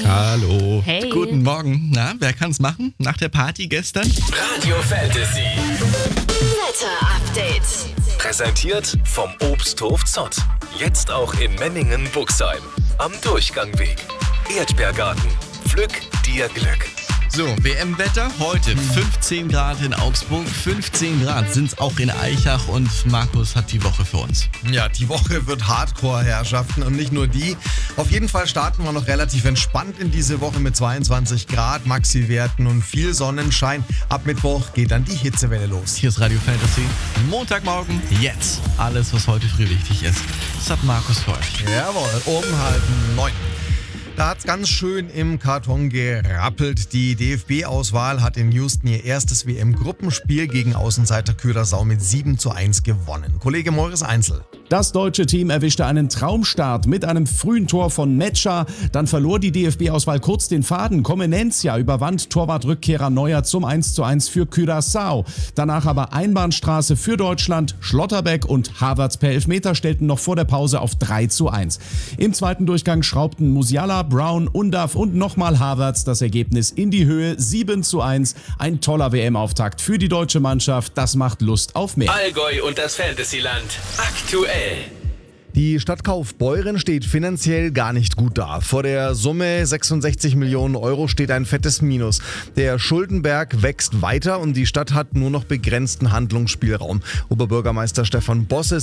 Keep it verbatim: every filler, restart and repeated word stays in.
Hallo. Hey. Guten Morgen. Na, wer kann's machen? Nach der Party gestern? Radio Fantasy. Wetter Update. Präsentiert vom Obsthof Zott. Jetzt auch in Memmingen-Buxheim. Am Durchgangweg. Erdbeergarten. Pflück dir Glück. So, W M-Wetter heute fünfzehn Grad in Augsburg, fünfzehn Grad sind's auch in Aichach und Markus hat die Woche für uns. Ja, die Woche wird Hardcore-Herrschaften und nicht nur die. Auf jeden Fall starten wir noch relativ entspannt in diese Woche mit zweiundzwanzig Grad Maxi-Werten und viel Sonnenschein. Ab Mittwoch geht dann die Hitzewelle los. Hier ist Radio Fantasy. Montagmorgen, jetzt. Alles, was heute früh wichtig ist. Das hat Markus für euch. Jawohl, um halb neun. Da hat's ganz schön im Karton gerappelt. Die D F B-Auswahl hat in Houston ihr erstes W M-Gruppenspiel gegen Außenseiter Curaçao mit sieben zu eins gewonnen. Kollege Morris Einzel. Das deutsche Team erwischte einen Traumstart mit einem frühen Tor von Metscher. Dann verlor die D F B-Auswahl kurz den Faden. Comenencia überwand Torwartrückkehrer Neuer zum eins zu eins für Curaçao. Danach aber Einbahnstraße für Deutschland. Schlotterbeck und Havertz per Elfmeter stellten noch vor der Pause auf drei zu eins. Im zweiten Durchgang schraubten Musiala, Brown, Undav und nochmal Havertz das Ergebnis in die Höhe. sieben zu eins. Ein toller W M-Auftakt für die deutsche Mannschaft. Das macht Lust auf mehr. Allgäu und das Fantasyland. Aktuell. Die Stadt Kaufbeuren steht finanziell gar nicht gut da. Vor der Summe sechsundsechzig Millionen Euro steht ein fettes Minus. Der Schuldenberg wächst weiter und die Stadt hat nur noch begrenzten Handlungsspielraum. Oberbürgermeister Stefan Bosse